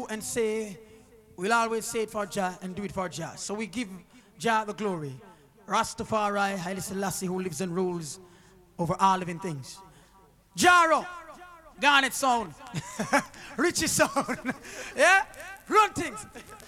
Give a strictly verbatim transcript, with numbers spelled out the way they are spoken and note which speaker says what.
Speaker 1: do and say, we'll always say it for Jah and do it for Jah. So we give Jah the glory. Rastafari, Haile Selassie, who lives and rules over all living things. Jaro, Garnet sound, Richie sound, yeah, run things.